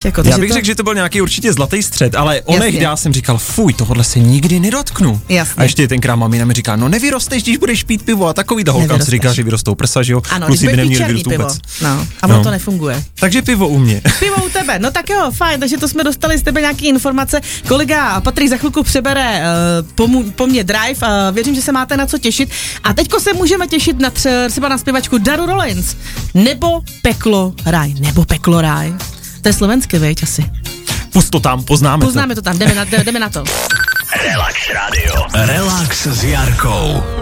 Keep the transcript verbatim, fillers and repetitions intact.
Jako, Já bych to... řekl, že to byl nějaký určitě zlatý střed, ale onehdy já jsem říkal, fuj, tohle se nikdy nedotknu. Jasně. A ještě tenkrát mamina mi říká, no nevyrosteš, když budeš pít pivo a takový to holkám si říká, že vyrostou prsa, že jo? Ano, Kluci když by budeš pít neměli černý vyrůst pivo. vůbec. No, a ono no. to nefunguje. Takže pivo u mě. Pivo u tebe, no tak jo, fajn, takže to jsme dostali z tebe nějaké informace. Kolega Patrik za chvilku přebere uh, po, mu, po mně drive, uh, věřím, že se máte na co těšit. A teďko se můžeme těšit na tře, třeba na zpěvačku Daru Rollins, nebo Peklo Ráj, nebo Peklo Ráj. To je slovenské, veď asi. Pust to tam, poznáme, poznáme to. to tam, jdeme na, jdeme na to. Relax Radio. Relax s Jarkou.